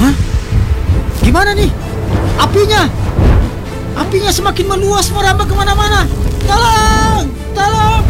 Hah? Gimana nih? Apinya semakin meluas, merambah kemana-mana. Tolong! Tolong!